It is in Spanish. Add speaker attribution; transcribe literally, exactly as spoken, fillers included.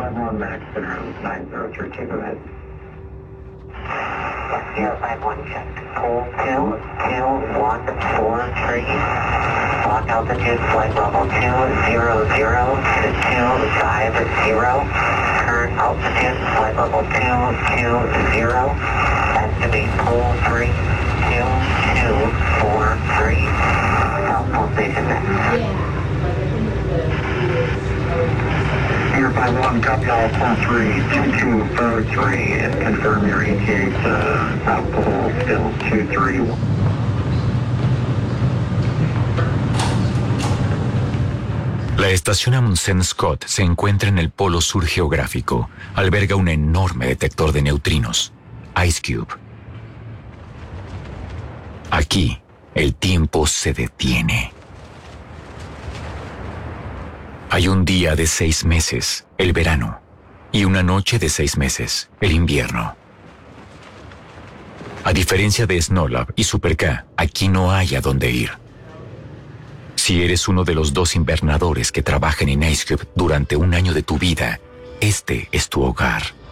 Speaker 1: five one Max, Center nine zero three, take ahead.
Speaker 2: zero five one check. Pull two two one four three. Block altitude, flight level two zero zero to two five zero. Current altitude, flight level two two zero. Estimate pull three two two four three. South Station next.
Speaker 1: zero five one, copy all, pull three two two four three, and confirm your E T A uh, South Pole, still two three one.
Speaker 3: La estación Amundsen Scott se encuentra en el polo sur geográfico. Alberga un enorme detector de neutrinos, IceCube. Aquí, el tiempo se detiene. Hay un día de seis meses, el verano, y una noche de seis meses, el invierno. A diferencia de Snowlab y Super K, aquí no hay a dónde ir. Si eres uno de los dos invernadores que trabajan en IceCube durante un año de tu vida, este es tu hogar.